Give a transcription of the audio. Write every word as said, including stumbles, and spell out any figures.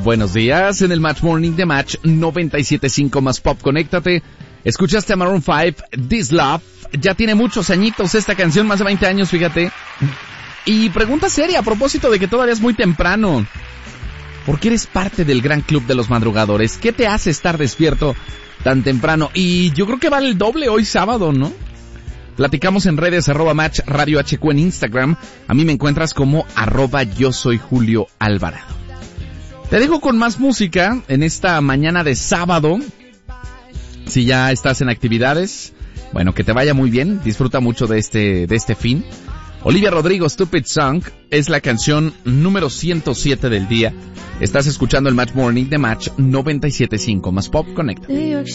Buenos días, en el Match Morning de Match noventa y siete punto cinco más Pop, conéctate. Escuchaste a Maroon cinco, This Love. Ya tiene muchos añitos esta canción, más de veinte años, fíjate. Y pregunta seria a propósito de que todavía es muy temprano. ¿Por qué eres parte del gran club de los madrugadores? ¿Qué te hace estar despierto tan temprano? Y yo creo que vale el doble hoy sábado, ¿no? Platicamos en redes, arroba Match Radio H Q en Instagram. A mí me encuentras como arroba yo soy Julio Alvarado. Te dejo con más música en esta mañana de sábado. Si ya estás en actividades, bueno, que te vaya muy bien. Disfruta mucho de este, de este fin. Olivia Rodrigo, Stupid Song, es la canción número ciento siete del día. Estás escuchando el Match Morning de Match noventa y siete punto cinco más Pop, conecta.